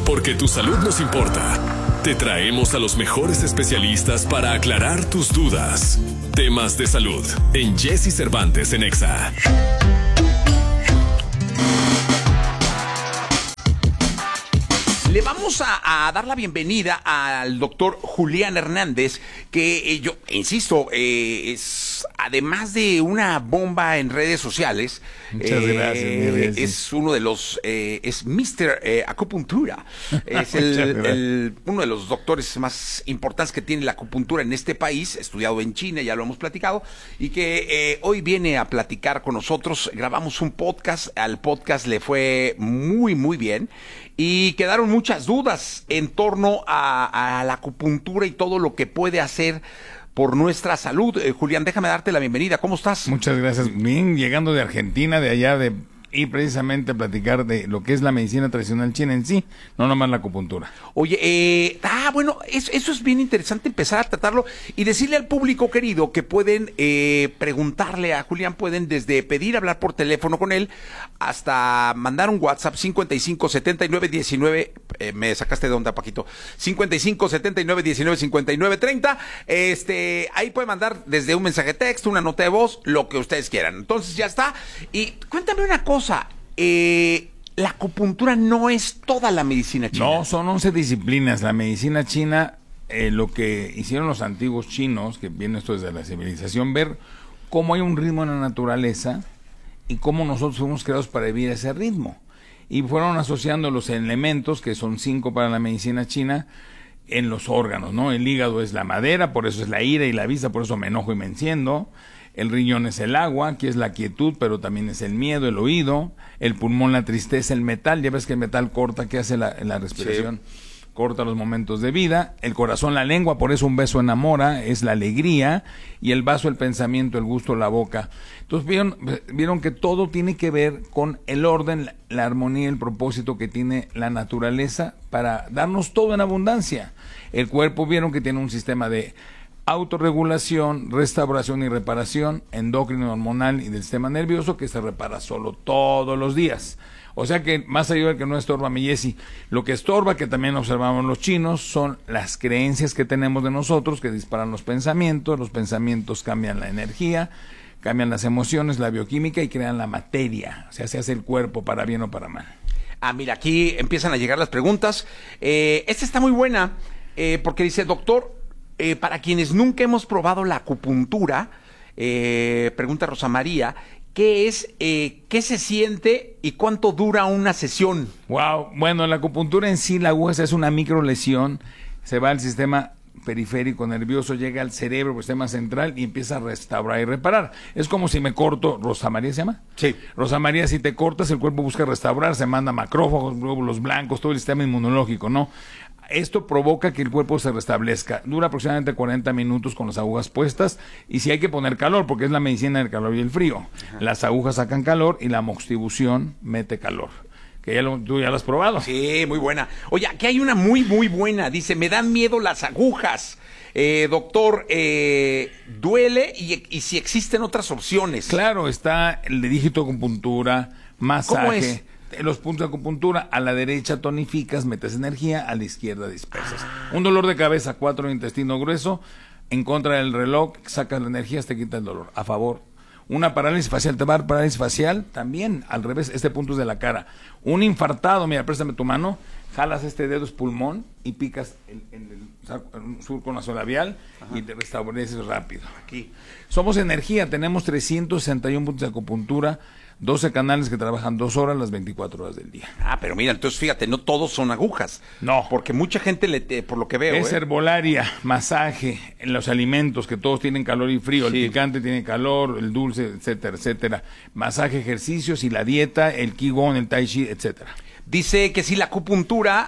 Porque tu salud nos importa. Te traemos a los mejores especialistas para aclarar tus dudas. Temas de salud en Jesse Cervantes en Exa. Le vamos a dar la bienvenida al doctor Julián Hernández, que yo insisto, es además de una bomba en redes sociales. Muchas gracias. Es uno de los, es Mr. Acupuntura. Es uno de los doctores más importantes que tiene la acupuntura en este país, estudiado en China, ya lo hemos platicado, y que hoy viene a platicar con nosotros. Grabamos un podcast, al podcast le fue muy, muy bien. Y quedaron muchas dudas en torno a la acupuntura y todo lo que puede hacer por nuestra salud. Julián, déjame darte la bienvenida. ¿Cómo estás? Muchas gracias. Bien, llegando de Argentina, de allá, y precisamente a platicar de lo que es la medicina tradicional china en sí, no nomás la acupuntura. Oye, bueno, eso es bien interesante, empezar a tratarlo y decirle al público querido que pueden preguntarle a Julián, pueden desde pedir hablar por teléfono con él hasta mandar un WhatsApp 55 79 19, me sacaste de onda, Paquito, 55 79 19 59 30, ahí pueden mandar desde un mensaje de texto, una nota de voz, lo que ustedes quieran. Entonces ya está. Y cuéntame una cosa. La acupuntura no es toda la medicina china. No, son 11 disciplinas. La medicina china, lo que hicieron los antiguos chinos, que viene esto desde la civilización, ver cómo hay un ritmo en la naturaleza y cómo nosotros fuimos creados para vivir ese ritmo. Y fueron asociando los elementos, que son 5 para la medicina china, en los órganos, ¿no? El hígado es la madera, por eso es la ira, y la vista, por eso me enojo y me enciendo. El riñón es el agua, que es la quietud, pero también es el miedo, el oído. El pulmón, la tristeza, el metal. Ya ves que el metal corta, ¿qué hace la respiración? Sí. Corta los momentos de vida. El corazón, la lengua, por eso un beso enamora, es la alegría. Y el vaso, el pensamiento, el gusto, la boca. Entonces vieron que todo tiene que ver con el orden, la armonía, el propósito que tiene la naturaleza para darnos todo en abundancia. El cuerpo, vieron que tiene un sistema de autorregulación, restauración y reparación, endocrino, hormonal y del sistema nervioso, que se repara solo todos los días. O sea que, más allá de que no estorba, mi Jessy, lo que estorba, que también observamos los chinos, son las creencias que tenemos de nosotros, que disparan los pensamientos cambian la energía, cambian las emociones, la bioquímica y crean la materia. O sea, se hace el cuerpo para bien o para mal. Mira, aquí empiezan a llegar las preguntas. Esta está muy buena, porque dice, doctor, para quienes nunca hemos probado la acupuntura, pregunta Rosa María, ¿qué es, qué se siente y cuánto dura una sesión? Wow, bueno, la acupuntura en sí, la aguja es una microlesión, se va al sistema periférico nervioso, llega al cerebro, al sistema central y empieza a restaurar y reparar. Es como si me corto, ¿Rosa María se llama? Sí. Rosa María, si te cortas, el cuerpo busca restaurar, se manda macrófagos, glóbulos blancos, todo el sistema inmunológico, ¿no? Esto provoca que el cuerpo se restablezca. Dura aproximadamente 40 minutos con las agujas puestas, y si hay que poner calor, porque es la medicina del calor y el frío. Ajá. Las agujas sacan calor y la moxtibución mete calor. Que tú ya lo has probado. Sí, muy buena. Oye, aquí hay una muy, muy buena. Dice, me dan miedo las agujas. Doctor, ¿duele? Y si existen otras opciones. Claro, está el de dígito acupuntura, masaje. ¿Cómo es? Los puntos de acupuntura, a la derecha tonificas, metes energía, a la izquierda dispersas. Un dolor de cabeza, 4 de intestino grueso, en contra del reloj, sacas la energía, te quita el dolor. A favor. Una parálisis facial, te va a dar parálisis facial, también, al revés, este punto es de la cara. Un infartado, mira, préstame tu mano, jalas este dedo, es pulmón, y picas el surco nasolabial. Ajá. Y te restableces rápido. Aquí. Somos energía, tenemos 361 puntos de acupuntura, 12 canales que trabajan 2 horas las 24 horas del día. Pero mira, entonces fíjate, no todos son agujas. No. Porque mucha gente, por lo que veo... Es herbolaria, masaje, en los alimentos, que todos tienen calor y frío. Sí. El picante tiene calor, el dulce, etcétera, etcétera. Masaje, ejercicios y la dieta, el qigong, el tai chi, etcétera. Dice que si la acupuntura,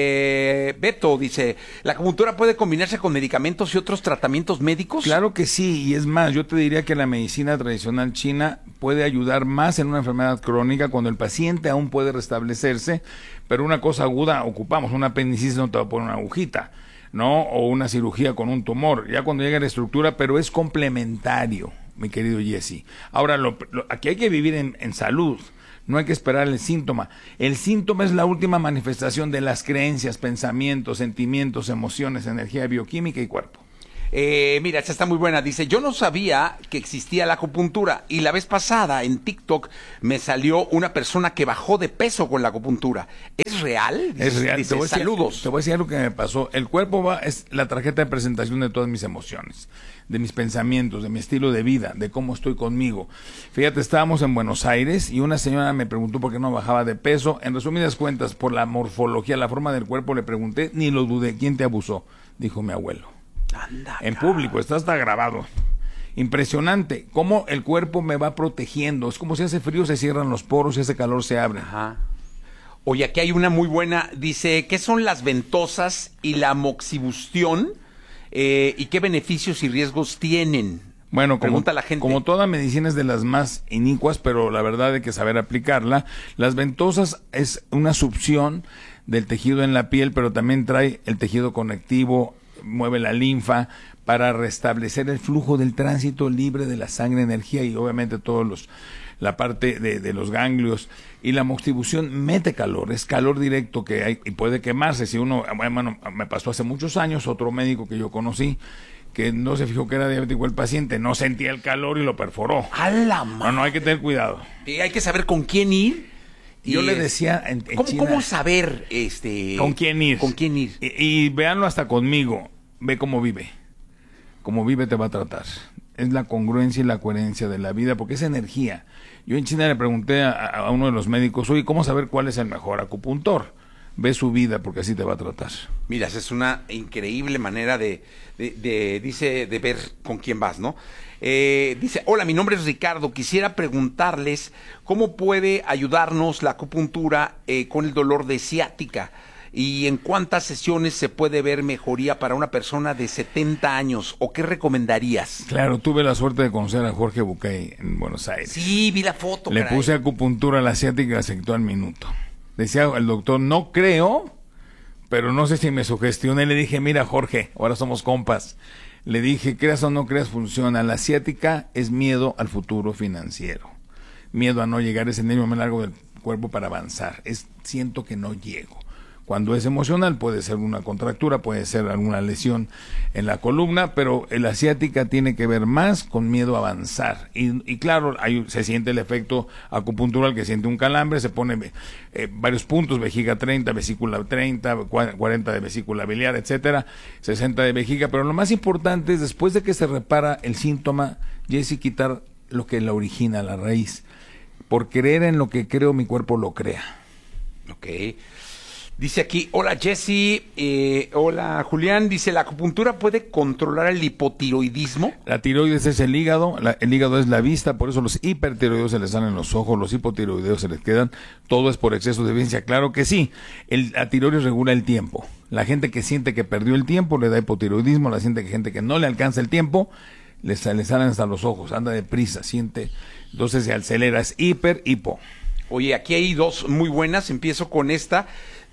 Beto dice, ¿la acupuntura puede combinarse con medicamentos y otros tratamientos médicos? Claro que sí, y es más, yo te diría que la medicina tradicional china puede ayudar más en una enfermedad crónica cuando el paciente aún puede restablecerse, pero una cosa aguda ocupamos, una apendicitis no te va a poner una agujita, ¿no? O una cirugía con un tumor, ya cuando llega la estructura, pero es complementario, mi querido Jesse. Ahora, aquí hay que vivir en salud. No hay que esperar el síntoma. El síntoma es la última manifestación de las creencias, pensamientos, sentimientos, emociones, energía bioquímica y cuerpo. Mira, esta está muy buena. Dice, yo no sabía que existía la acupuntura y la vez pasada en TikTok me salió una persona que bajó de peso con la acupuntura. ¿Es real? Es real. Dice, saludos. Te voy a decir algo que me pasó. El cuerpo es la tarjeta de presentación de todas mis emociones, de mis pensamientos, de mi estilo de vida, de cómo estoy conmigo. Fíjate, estábamos en Buenos Aires y una señora me preguntó por qué no bajaba de peso. En resumidas cuentas, por la morfología, la forma del cuerpo, le pregunté, ni lo dudé. ¿Quién te abusó? Dijo mi abuelo. Anda, en público, está hasta grabado. Impresionante, cómo el cuerpo me va protegiendo. Es como si hace frío se cierran los poros y hace calor se abren. Ajá. Oye, aquí hay una muy buena. Dice, ¿qué son las ventosas y la moxibustión? ¿Y qué beneficios y riesgos tienen? Bueno, pregunta la gente. Como toda medicina es de las más inicuas, pero la verdad hay que saber aplicarla. Las ventosas es una succión del tejido en la piel, pero también trae el tejido conectivo, mueve la linfa para restablecer el flujo del tránsito libre de la sangre, energía y obviamente la parte de los ganglios. Y la moxibustión mete calor, es calor directo que hay y puede quemarse. Si uno, bueno, me pasó hace muchos años, otro médico que yo conocí, que no se fijó que era diabético el paciente, no sentía el calor y lo perforó. ¡A la madre! No, hay que tener cuidado. Y hay que saber con quién ir. Yo le decía en China, ¿Cómo saber con quién ir? ¿Con quién ir? Y véanlo hasta conmigo. Ve cómo vive. Cómo vive te va a tratar. Es la congruencia y la coherencia de la vida, porque es energía. Yo en China le pregunté a uno de los médicos, oye, ¿cómo saber cuál es el mejor acupuntor? Ve su vida, porque así te va a tratar. Mira, es una increíble manera de ver con quién vas, ¿no? Dice, hola, mi nombre es Ricardo, quisiera preguntarles cómo puede ayudarnos la acupuntura con el dolor de ciática y en cuántas sesiones se puede ver mejoría para una persona de 70 años o qué recomendarías. Claro, tuve la suerte de conocer a Jorge Bucay en Buenos Aires. Sí, vi la foto. Le puse acupuntura a la ciática y aceptó al minuto. Decía el doctor, no creo, pero no sé si me sugestioné. Le dije, mira Jorge, ahora somos compas. Le dije, creas o no creas, funciona. La ciática es miedo al futuro financiero. Miedo a no llegar a ese nervio más largo del cuerpo para avanzar. Siento que no llego. Cuando es emocional puede ser una contractura, puede ser alguna lesión en la columna, pero la ciática tiene que ver más con miedo a avanzar. Y claro, se siente el efecto acupuntural que siente un calambre, se pone varios puntos, vejiga 30, vesícula 30, 40 de vesícula biliar, etcétera, 60 de vejiga, pero lo más importante es después de que se repara el síntoma, Jessy, quitar lo que la origina, la raíz. Por creer en lo que creo, mi cuerpo lo crea. Ok. Dice aquí, hola Jessy, hola Julián, dice, ¿la acupuntura puede controlar el hipotiroidismo? La tiroides es el hígado, el hígado es la vista, por eso los hipertiroideos se les salen los ojos, los hipotiroideos se les quedan, todo es por exceso de deficiencia, claro que sí, la tiroides regula el tiempo, la gente que siente que perdió el tiempo le da hipotiroidismo, la gente que no le alcanza el tiempo, le salen hasta los ojos, anda deprisa, siente, entonces se acelera, es hipo. Oye, aquí hay dos muy buenas, empiezo con esta.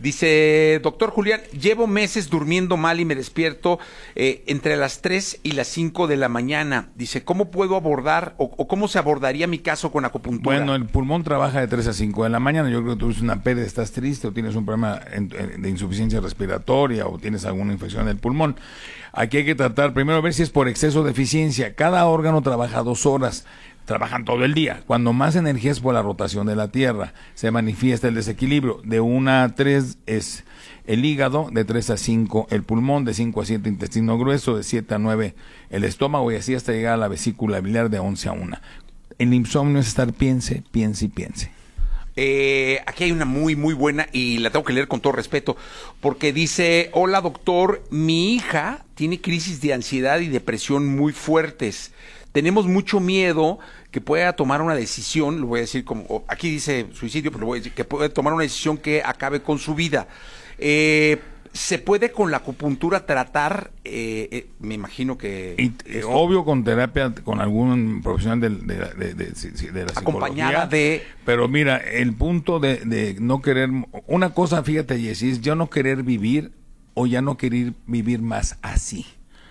Dice, doctor Julián, llevo meses durmiendo mal y me despierto entre las 3 y las 5 de la mañana. Dice, ¿cómo puedo abordar o cómo se abordaría mi caso con acupuntura? Bueno, el pulmón trabaja de 3 a 5 de la mañana. Yo creo que tú tienes una pérdida, estás triste o tienes un problema de insuficiencia respiratoria o tienes alguna infección del pulmón. Aquí hay que tratar primero ver si es por exceso de eficiencia. Cada órgano trabaja 2 horas. Trabajan todo el día. Cuando más energía es por la rotación de la Tierra, se manifiesta el desequilibrio. De 1 a 3 es el hígado, de 3 a 5 el pulmón, de 5 a 7 intestino grueso, de 7 a 9 el estómago y así hasta llegar a la vesícula biliar de 11 a 1. El insomnio es estar piense. Aquí hay una muy buena y la tengo que leer con todo respeto porque dice, hola doctor, mi hija tiene crisis de ansiedad y depresión muy fuertes. Tenemos mucho miedo que pueda tomar una decisión, lo voy a decir como, aquí dice suicidio, pero lo voy a decir, que puede tomar una decisión que acabe con su vida. ¿Se puede con la acupuntura tratar? Me imagino que... obvio con terapia, con algún profesional de la psicología. Acompañada de... Pero mira, el punto de no querer... Una cosa, fíjate, Jessy, es yo no querer vivir o ya no querer vivir más así.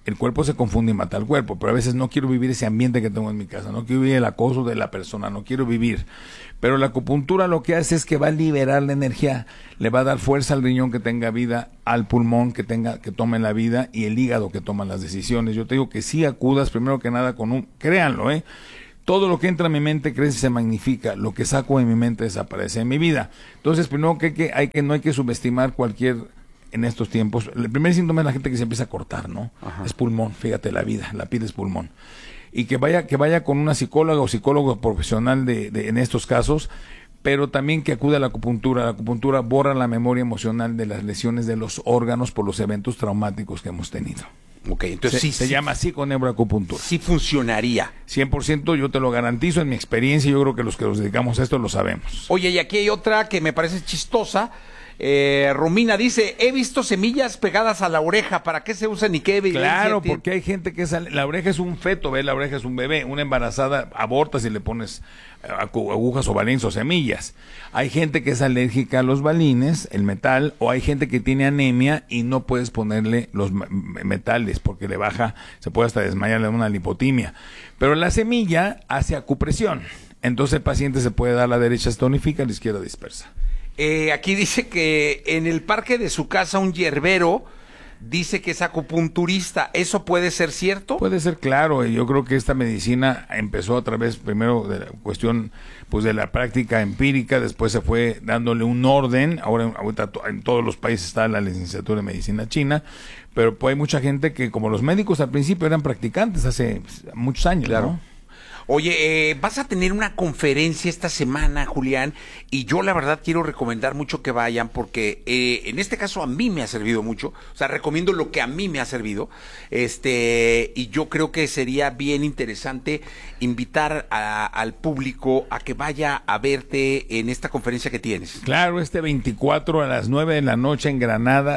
el cuerpo se confunde y mata al cuerpo, pero a veces no quiero vivir ese ambiente que tengo en mi casa, no quiero vivir el acoso de la persona, no quiero vivir. Pero la acupuntura lo que hace es que va a liberar la energía, le va a dar fuerza al riñón que tenga vida, al pulmón que tome la vida y el hígado que toma las decisiones. Yo te digo que sí acudas primero que nada créanlo, todo lo que entra en mi mente crece y se magnifica, lo que saco de mi mente desaparece en mi vida. Entonces, primero no hay que subestimar en estos tiempos. El primer síntoma es la gente que se empieza a cortar, ¿no? Ajá. Es pulmón, fíjate, la piel es pulmón. Y que vaya con una psicóloga o psicólogo profesional en estos casos, pero también que acude a la acupuntura. La acupuntura borra la memoria emocional de las lesiones de los órganos por los eventos traumáticos que hemos tenido. Ok, entonces se llama así con neuroacupuntura. Sí funcionaría. 100%, yo te lo garantizo, en mi experiencia, yo creo que los que nos dedicamos a esto lo sabemos. Oye, y aquí hay otra que me parece chistosa. Romina dice, he visto semillas pegadas a la oreja, ¿para qué se usan y qué evidencia Claro, tiene? porque hay gente que la oreja es un feto, la oreja es un bebé, una embarazada aborta si le pones agujas o balines o semillas. Hay gente que es alérgica a los balines, el metal, o hay gente que tiene anemia y no puedes ponerle los metales porque le baja, se puede hasta desmayar, le da una lipotimia. Pero la semilla hace acupresión, entonces el paciente se puede dar, la derecha se tonifica, la izquierda dispersa. Aquí dice que en el parque de su casa un yerbero dice que es acupunturista. ¿Eso puede ser cierto? Puede ser, claro. Yo creo que esta medicina empezó a través primero de la cuestión pues de la práctica empírica, después se fue dándole un orden. Ahorita en todos los países está la licenciatura en medicina china, pero pues hay mucha gente que, como los médicos al principio eran practicantes hace muchos años, claro, ¿no? Oye, vas a tener una conferencia esta semana, Julián, y yo la verdad quiero recomendar mucho que vayan porque en este caso a mí me ha servido mucho, o sea, recomiendo lo que a mí me ha servido, y yo creo que sería bien interesante invitar al público a que vaya a verte en esta conferencia que tienes. Claro, este 24 a las 9 de la noche en Granada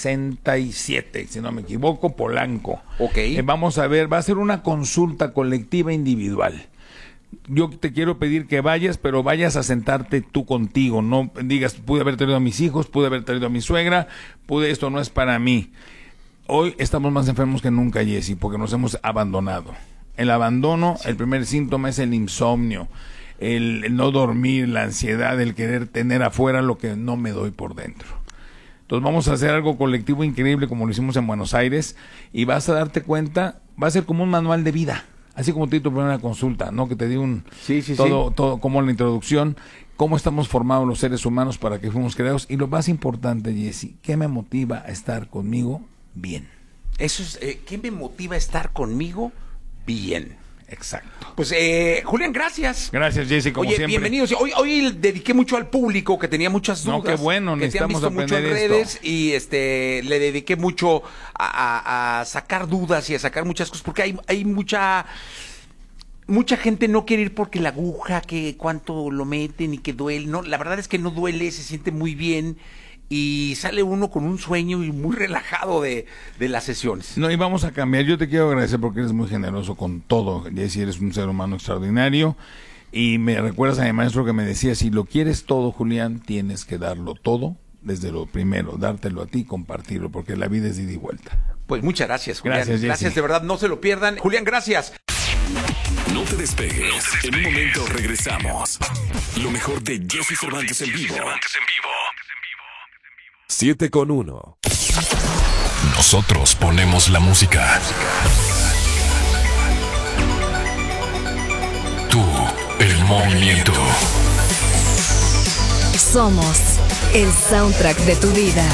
67, si no me equivoco, Polanco. Ok. Vamos a ver, va a ser una consulta colectiva individual. Yo te quiero pedir que vayas, pero vayas a sentarte tú contigo, no digas, pude haber traído a mis hijos, pude haber traído a mi suegra, esto no es para mí. Hoy estamos más enfermos que nunca, Jessy, porque nos hemos abandonado. El abandono, sí. El primer síntoma es el insomnio, el no dormir, la ansiedad, el querer tener afuera lo que no me doy por dentro. Entonces vamos a hacer algo colectivo increíble como lo hicimos en Buenos Aires y vas a darte cuenta, va a ser como un manual de vida. Así como te di tu primera consulta, ¿no? Que te di todo como la introducción, cómo estamos formados los seres humanos para que fuimos creados. Y lo más importante, Jessy, ¿qué me motiva a estar conmigo bien? Eso es, ¿qué me motiva a estar conmigo bien? Exacto. Pues, Julián, gracias. Gracias, Jessy, como siempre. Bienvenidos. Hoy dediqué mucho al público que tenía muchas dudas. No, qué bueno, necesitamos aprender mucho en redes y le dediqué mucho a sacar dudas y a sacar muchas cosas porque hay mucha gente no quiere ir porque la aguja, que cuánto lo meten y que duele. No, la verdad es que no duele, se siente muy bien. Y sale uno con un sueño y muy relajado de las sesiones. No, y vamos a cambiar. Yo te quiero agradecer porque eres muy generoso con todo. Jessy, eres un ser humano extraordinario. Y me recuerdas a mi maestro que me decía, si lo quieres todo, Julián, tienes que darlo todo desde lo primero, dártelo a ti y compartirlo, porque la vida es de ida y vuelta. Pues muchas gracias, Julián. Gracias, Jessy. Gracias, de verdad, no se lo pierdan. Julián, gracias. No te despegues. En un momento regresamos. Lo mejor de Jessy Cervantes en vivo. 7:1. Nosotros ponemos la música. Tú, el movimiento. Somos el soundtrack de tu vida.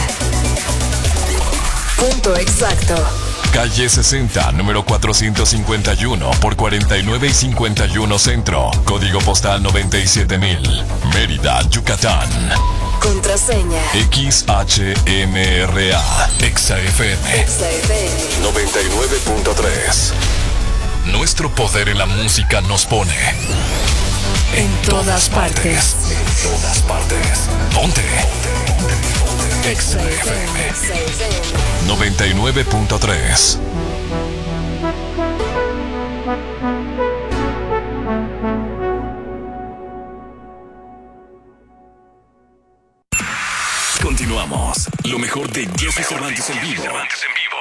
Punto exacto. Calle 60, número 451 por 49 y 51 Centro. Código postal 97000. Mérida, Yucatán. Contraseña XHMRA XFM 99.3. Nuestro poder en la música nos pone en todas partes. En todas partes. Ponte XFM 99.3. Continuamos. Lo mejor de Jessy Cervantes en vivo.